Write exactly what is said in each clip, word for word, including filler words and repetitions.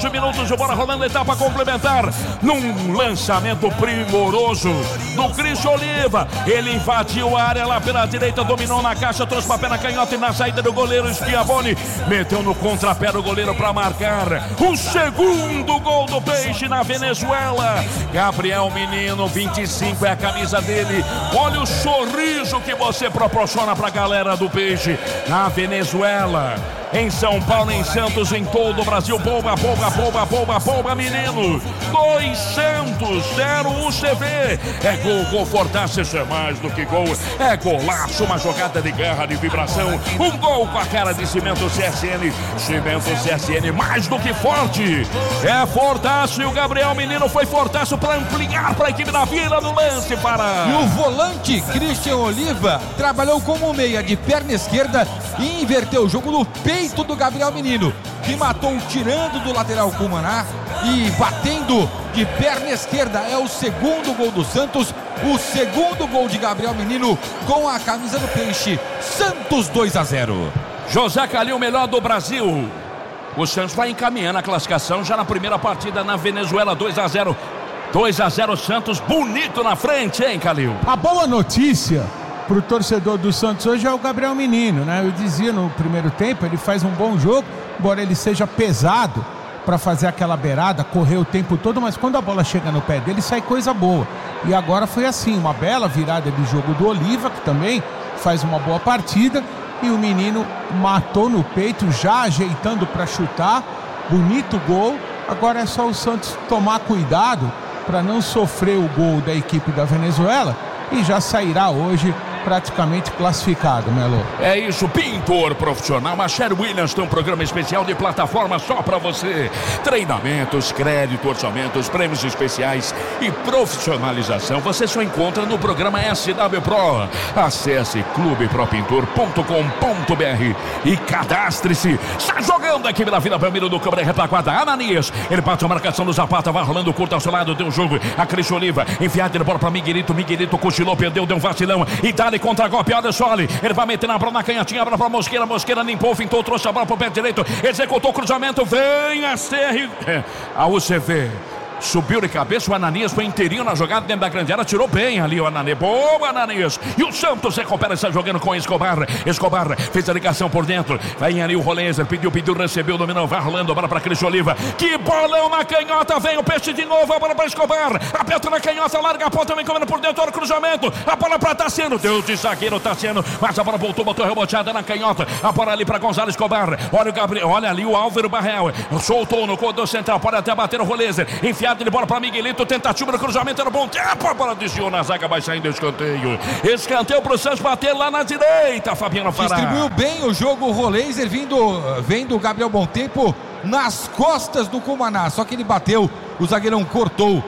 onze minutos de bola rolando, etapa complementar. Num lançamento primoroso do Christian Oliva. Ele invadiu a área lá pela direita, dominou na caixa, trouxe pra pé na canhota e na saída do goleiro Schiavone. Meteu no contrapé do goleiro para marcar o segundo gol do Peixe na Venezuela. Gabriel Menino, vinte e cinco é a camisa dele. Olha o sorriso que você proporciona pra galera do Peixe na Venezuela. Em São Paulo, em Santos, em todo o Brasil. Pouba, pouba, pouba, pouba, pouba, menino. Dois Santos, zero U C V. É gol, gol Fortaço, isso é mais do que gol. É golaço, uma jogada de guerra, de vibração. Um gol com a cara de Cimento C S N. Cimento C S N, mais do que forte. É Fortaço e o Gabriel Menino foi Fortaço para ampliar para a equipe da Vila no lance para... E o volante Christian Oliva trabalhou como meia de perna esquerda e inverteu o jogo no peito do Gabriel Menino, que matou tirando do lateral Cumaná e batendo de perna esquerda. É o segundo gol do Santos, o segundo gol de Gabriel Menino com a camisa do Peixe. Santos dois a zero. José Calil, melhor do Brasil. O Santos vai encaminhando a classificação já na primeira partida na Venezuela. Dois a zero. dois a zero Santos, bonito na frente, hein, Calil? A boa notícia para o torcedor do Santos hoje é o Gabriel Menino, né? Eu dizia no primeiro tempo, ele faz um bom jogo, embora ele seja pesado para fazer aquela beirada, correr o tempo todo, mas quando a bola chega no pé dele, sai coisa boa. E agora foi assim, uma bela virada de jogo do Oliva, que também faz uma boa partida, e o menino matou no peito, já ajeitando para chutar, bonito gol. Agora é só o Santos tomar cuidado para não sofrer o gol da equipe da Venezuela, e já sairá hoje praticamente classificado, Melo. É isso, pintor profissional, a Sher Williams tem um programa especial de plataforma só pra você. Treinamentos, crédito, orçamentos, prêmios especiais e profissionalização você só encontra no programa S W Pro. Acesse clube pro pintor ponto com ponto b r e cadastre-se. Está jogando aqui pela Vila Belmiro do Câmara Retaguarda. Ananias, ele bate a marcação do Zapata, vai rolando curto ao seu lado, tem um jogo. A Christian Oliva, enfiada de bola pra Miguelito, Miguelito cochilou, perdeu, deu um vacilão e dá contra golpe, olha só ali, ele vai meter na bola na canhotinha, a bola pra Mosqueira, Mosqueira limpou, fintou, trouxe a bola pro pé direito, executou o cruzamento, vem a C R, é, a U C V, subiu de cabeça, o Ananias foi inteirinho na jogada dentro da grande área, tirou bem ali o Ananias, boa Ananias, e o Santos recupera, está jogando com Escobar, Escobar fez a ligação por dentro, vem ali o Rolenzer, pediu, pediu, recebeu, dominou, vai rolando a bola pra Christian Oliva, que bolão na canhota, vem o Peixe de novo, a bola pra Escobar, aperta na canhota, larga a ponta, vem comendo por dentro, olha o cruzamento, a bola pra Tassiano, Deus de zagueiro Tassiano, mas a bola voltou, botou reboteada na canhota, a bola ali pra Gonzalo Escobar, olha o Gabriel, olha ali o Álvaro Barrel, soltou no corredor central, pode até bater o Rolenzer, enfiado de bola para Miguelito, tentativa do cruzamento, era bom tempo, a bola desviou na zaga, vai saindo escanteio, escanteio pro Santos bater lá na direita, Fabiano Fará. Distribuiu bem o jogo o Rolenzer, vindo, vendo o Gabriel Bontempo nas costas do Cumaná, só que ele bateu, o zagueirão cortou,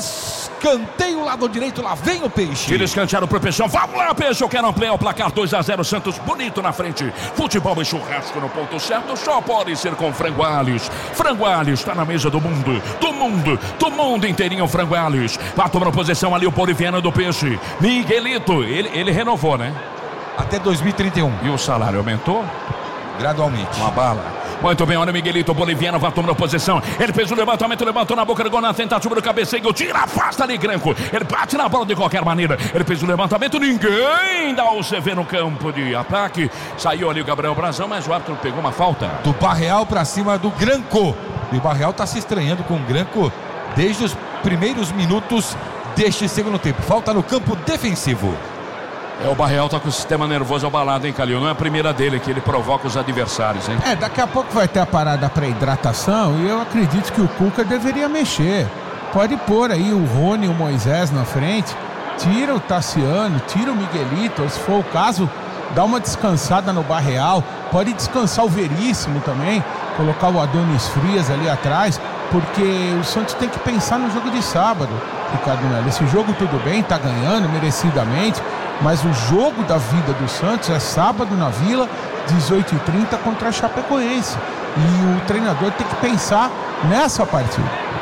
escanteio lado direito, lá vem o Peixe. Tira escanteado pro Peixão, vamos lá Peixe, eu quero ampliar o placar, dois a zero Santos, bonito na frente, futebol e churrasco no ponto certo, só pode ser com Frango Alhos. Frango Alhos está na mesa do mundo, do mundo, do mundo inteirinho, Frango Alhos, vai tomando posição ali o boliviano do Peixe, Miguelito, ele, ele renovou, né? Até dois mil e trinta e um. E o salário aumentou? Gradualmente. Uma bala. Muito bem, olha o Miguelito, o boliviano vai tomando posição. Ele fez o levantamento, levantou na boca do gol na tentativa do cabeceio. Tira, afasta ali, Granco. Ele bate na bola de qualquer maneira. Ele fez o levantamento, ninguém dá o C V no campo de ataque. Saiu ali o Gabriel Brazão, mas o árbitro pegou uma falta. Do Barreal pra cima do Granco. E o Barreal tá se estranhando com o Granco desde os primeiros minutos deste segundo tempo. Falta no campo defensivo. É, o Barreal tá com o sistema nervoso abalado, hein, Calil? Não é a primeira dele que ele provoca os adversários, hein? É, daqui a pouco vai ter a parada para hidratação e eu acredito que o Cuca deveria mexer. Pode pôr aí o Rony e o Moisés na frente, tira o Tassiano, tira o Miguelito, se for o caso, dá uma descansada no Barreal, pode descansar o Veríssimo também, colocar o Adonis Frias ali atrás, porque o Santos tem que pensar no jogo de sábado, Ricardo Melo. Esse jogo tudo bem, tá ganhando merecidamente, mas o jogo da vida do Santos é sábado na Vila, dezoito e trinta contra a Chapecoense. E o treinador tem que pensar nessa partida.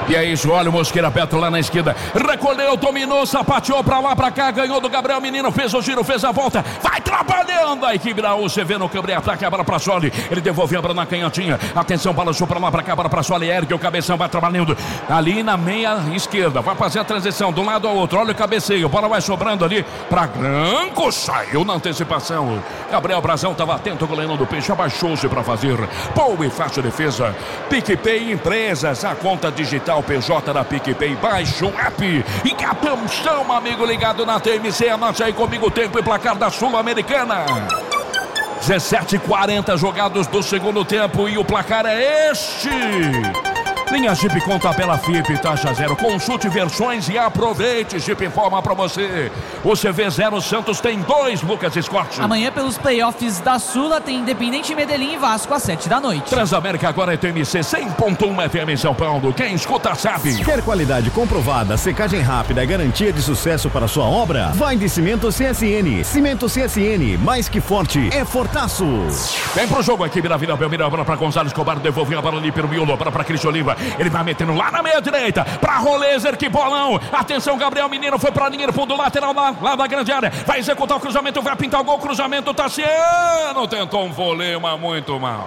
E é isso, olha o Mosqueira Petro lá na esquerda. Recolheu, dominou, sapateou pra lá, pra cá, ganhou do Gabriel Menino, fez o giro, fez a volta, vai trabalhando a equipe da U C V no campo de ataque, a bola pra Soli. Ele devolveu a bola na canhotinha. Atenção, balançou pra lá, pra cá, bola pra Soli. Ergue o cabeção, vai trabalhando ali na meia esquerda. Vai fazer a transição de um lado ao outro. Olha o cabeceio, bola vai sobrando ali pra Branco. Saiu na antecipação. Gabriel Brazão tava atento, goleirão do Peixe, abaixou-se pra fazer boa e fácil defesa. PicPay Empresas, a conta digital P J da PicPay, baixa o app e atenção, amigo ligado na T M C, anote aí comigo o tempo e placar da Sul-Americana. dezessete e quarenta jogados do segundo tempo e o placar é este. Linha Jeep com tabela F I P, taxa zero. Consulte versões e aproveite. Jeep informa pra você. O C V zero Santos tem dois, Lucas Scott. Amanhã pelos playoffs da Sula tem Independente Medellín e Vasco às sete da noite. Transamérica agora é T M C cem ponto um F M em São Paulo. Quem escuta sabe. Quer qualidade comprovada, secagem rápida, garantia de sucesso para sua obra? Vai de Cimento C S N. Cimento C S N, mais que forte, é fortaço. Vem pro jogo a equipe da Vila Belmiro. A bola pra Gonzalo Escobar, devolveu a bola ali pelo miolo. A bola pra Cristian Oliva. Ele vai metendo lá na meia direita pra Rolezer, que bolão. Atenção, Gabriel Menino foi pra linha do fundo lateral lá, lá da grande área. Vai executar o cruzamento, vai pintar o gol. Cruzamento, Tassiano tentou um voleio, mas muito mal.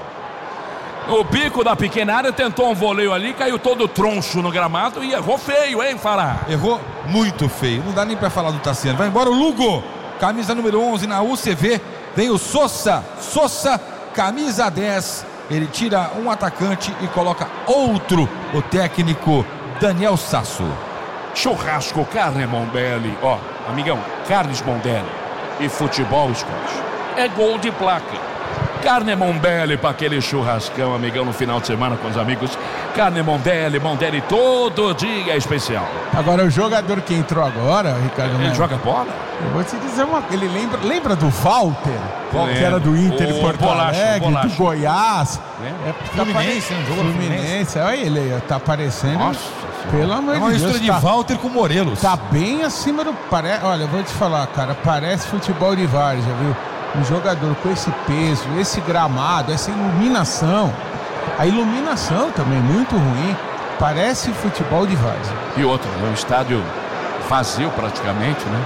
O bico da pequena área tentou um voleio ali, caiu todo troncho no gramado e errou feio, hein, Fará? Errou muito feio. Não dá nem pra falar do Tassiano. Vai embora o Lugo, camisa número onze na U C V. Vem o Sosa, Sosa, camisa dez. Ele tira um atacante e coloca outro, o técnico Daniel Sasso. Churrasco, carne Mondelli. Ó, amigão, carnes Mondelli e futebol, Scott, é gol de placa. Carne Mondelli para aquele churrascão, amigão, no final de semana com os amigos. Carne Mondelli, Mondelli todo dia é especial. Agora o jogador que entrou agora, Ricardo, ele né? joga bola? Eu vou te dizer uma, ele lembra, lembra do Walter, Lembra. que era do Inter de Porto Bolacha, Alegre, Bolacha. do Goiás. É, Fluminense, um jogo Fluminense. Olha ele, tá aparecendo. Nossa, pelo amor é uma de Deus. mistura de tá, Walter com Morelos. Tá bem acima do... Pare... Olha, eu vou te falar, cara, parece futebol de várzea, viu? Um jogador com esse peso, esse gramado, essa iluminação. A iluminação também muito ruim. Parece futebol de várzea. E outro, é um estádio vazio praticamente, né?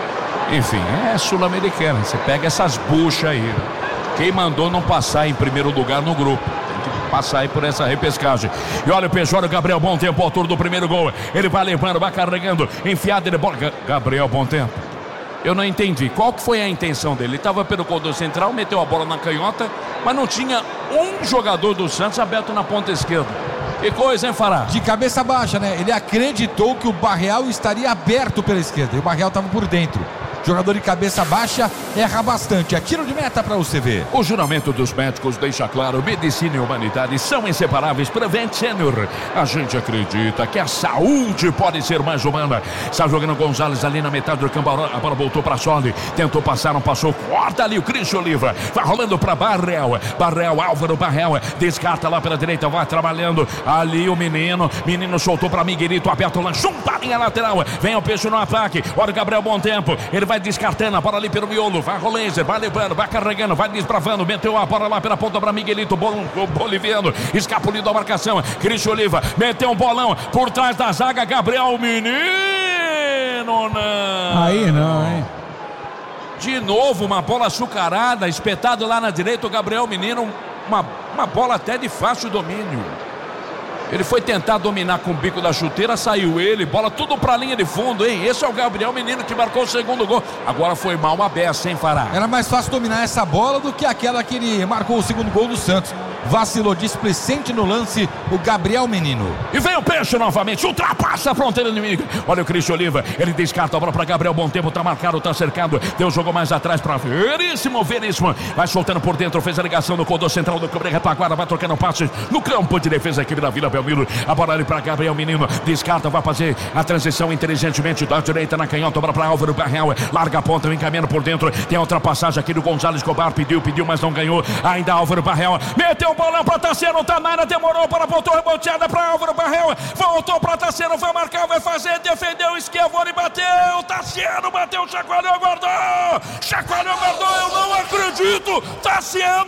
Enfim, é sul-americana. Você pega essas buchas aí. Quem mandou não passar em primeiro lugar no grupo? Tem que passar aí por essa repescagem. E olha o Peixoto, Gabriel Bom Tempo, autor do primeiro gol. Ele vai levando, vai carregando, enfiado de bola. Gabriel Bom Tempo. Eu não entendi. Qual que foi a intenção dele? Ele estava pelo corredor central, meteu a bola na canhota, mas não tinha um jogador do Santos aberto na ponta esquerda. Que coisa, hein, Fará? De cabeça baixa, né? Ele acreditou que o Barreal estaria aberto pela esquerda e o Barreal estava por dentro. Jogador de cabeça baixa erra bastante. É tiro de meta para o C V. O juramento dos médicos deixa claro: medicina e humanidade são inseparáveis. Prevent Senior. A gente acredita que a saúde pode ser mais humana. Está jogando Gonzalez ali na metade do campo. A bola voltou para Soli. Tentou passar, não passou. Corta ali o Cristian Oliva. Vai rolando para Barreal. Barreal, Álvaro Barreal. Descarta lá pela direita. Vai trabalhando. Ali o menino. Menino soltou para Miguelito. Aberto lá junto à linha lateral. Vem o Peixe no ataque. Olha o Gabriel Bom Tempo. Ele vai descartando a bola ali pelo miolo, vai Rolenzer, vai levando, vai carregando, vai desbravando, meteu a bola lá pela ponta para Miguelito, bol, boliviano, escapulido da marcação, Cristian Oliva, meteu um bolão por trás da zaga, Gabriel Menino, não. Aí não, hein? De novo, uma bola açucarada, espetado lá na direita, o Gabriel Menino, uma, uma bola até de fácil domínio. Ele foi tentar dominar com o bico da chuteira, saiu ele, bola tudo pra linha de fundo, hein? Esse é o Gabriel Menino que marcou o segundo gol. Agora foi mal uma beça, hein, Fará? Era mais fácil dominar essa bola do que aquela que ele marcou o segundo gol do Santos. Vacilou displicente no lance o Gabriel Menino. E vem o Peixe novamente, ultrapassa a fronteira inimiga. Olha o Cristian Oliva, ele descarta a bola pra Gabriel Bom Tempo, tá marcado, tá cercado. Deu o jogo mais atrás pra Veríssimo, Veríssimo. Vai soltando por dentro, fez a ligação no corredor central do campo de retaguarda, vai trocando passes no campo de defesa aqui da Vila Belmiro. A bola ali pra Gabriel Menino, descarta, vai fazer a transição inteligentemente da direita na canhota, bola pra Álvaro Barreal, larga a ponta, vem caminhando por dentro. Tem a ultrapassagem aqui do Gonzalo Escobar, pediu, pediu, mas não ganhou. Ainda Álvaro Barreal, meteu o bolão pra Tassiano, tá na área, demorou, para voltou, reboteada pra Álvaro Barreal, voltou pra Tassiano, vai marcar, vai fazer, defendeu, esquivou e bateu. Tassiano bateu, chacoalhou, guardou, chacoalhou, guardou, eu não acredito. Tassiano